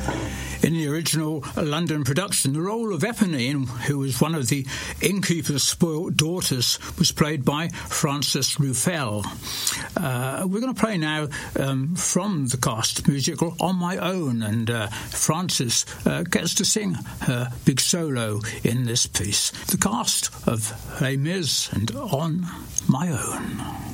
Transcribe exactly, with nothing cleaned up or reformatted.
In the original London production, the role of Eponine, who was one of the innkeeper's spoilt daughters, was played by Frances Ruffelle. Uh, we're going to play now um, from the cast musical On My Own, and uh, Frances uh, gets to sing her big solo in this piece. The cast of Les Mis and On My Own.